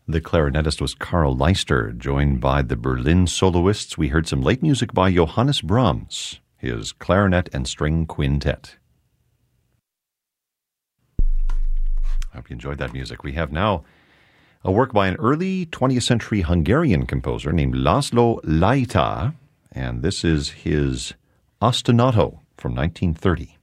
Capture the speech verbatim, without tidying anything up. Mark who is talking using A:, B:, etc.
A: The clarinetist was Carl Leister. Joined by the Berlin soloists, we heard some late music by Johannes Brahms, his clarinet and string quintet. I hope you enjoyed that music. We have now a work by an early twentieth century Hungarian composer named Laszlo Lajta, and this is his Ostinato from nineteen thirty.